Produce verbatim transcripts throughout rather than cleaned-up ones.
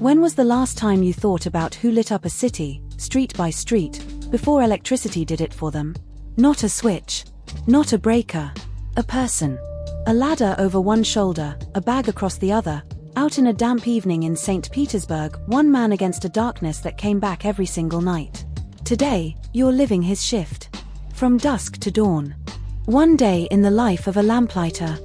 When was the last time you thought about who lit up a city, street by street, before electricity did it for them? Not a switch. Not a breaker. A person. A ladder over one shoulder, a bag across the other. Out in a damp evening in Saint Petersburg, one man against a darkness that came back every single night. Today, you're living his shift. From dusk to dawn. One day in the life of a lamplighter.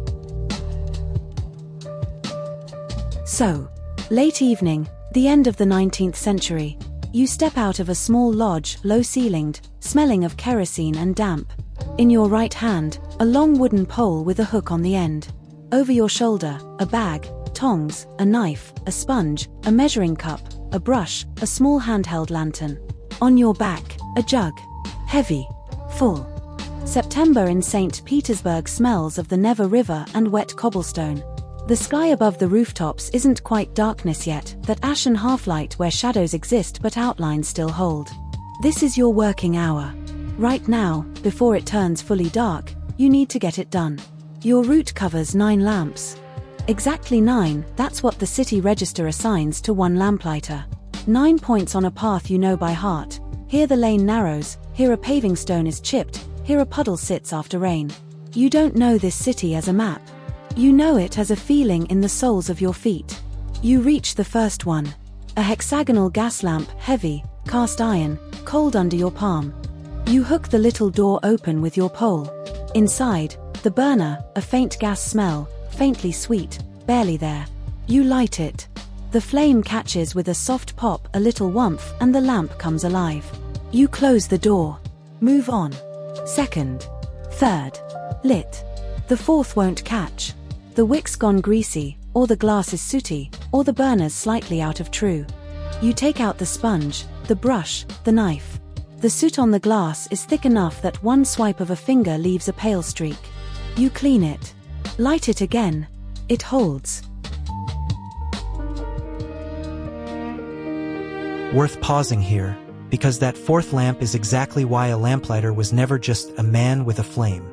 So, late evening, the end of the nineteenth century. You step out of a small lodge, low-ceilinged, smelling of kerosene and damp. In your right hand, a long wooden pole with a hook on the end. Over your shoulder, a bag, tongs, a knife, a sponge, a measuring cup, a brush, a small handheld lantern. On your back, a jug. Heavy. Full. September in Saint Petersburg smells of the Neva River and wet cobblestone. The sky above the rooftops isn't quite darkness yet, that ashen half-light where shadows exist but outlines still hold. This is your working hour. Right now, before it turns fully dark, you need to get it done. Your route covers nine lamps. Exactly nine, that's what the city register assigns to one lamplighter. Nine points on a path you know by heart. Here the lane narrows, here a paving stone is chipped, here a puddle sits after rain. You don't know this city as a map. You know it as a feeling in the soles of your feet. You reach the first one. A hexagonal gas lamp, heavy, cast iron, cold under your palm. You hook the little door open with your pole. Inside, the burner, a faint gas smell, faintly sweet, barely there. You light it. The flame catches with a soft pop, a little warmth, and the lamp comes alive. You close the door. Move on. Second. Third. Lit. The fourth won't catch. The wick's gone greasy, or the glass is sooty, or the burner's slightly out of true. You take out the sponge, the brush, the knife. The soot on the glass is thick enough that one swipe of a finger leaves a pale streak. You clean it. Light it again. It holds. Worth pausing here, because that fourth lamp is exactly why a lamplighter was never just a man with a flame.